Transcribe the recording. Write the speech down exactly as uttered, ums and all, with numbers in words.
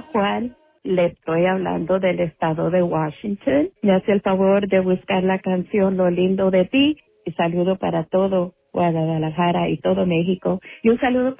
Hola, Juan. Le estoy hablando del estado de Washington. Me hace el favor de buscar la canción Lo lindo de ti. Y saludo para todo Guadalajara y todo México. Y un saludo